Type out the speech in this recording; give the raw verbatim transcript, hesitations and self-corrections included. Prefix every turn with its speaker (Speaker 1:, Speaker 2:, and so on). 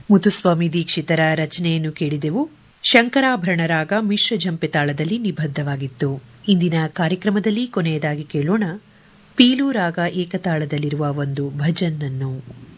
Speaker 1: ಮುತ್ತುಸ್ವಾಮಿ ದೀಕ್ಷಿತರ ರಚನೆಯನ್ನು ಕೇಳಿದೆವು. ಶಂಕರಾಭರಣ ರಾಗ ಮಿಶ್ರ ಜಂಪೆ ತಾಳದಲ್ಲಿ ನಿಬದ್ಧವಾಗಿತ್ತು. ಇಂದಿನ ಕಾರ್ಯಕ್ರಮದಲ್ಲಿ ಕೊನೆಯದಾಗಿ ಕೇಳೋಣ ಪೀಲು ರಾಗ ಏಕತಾಳದಲ್ಲಿರುವ ಒಂದು ಭಜನ್ ಅನ್ನು.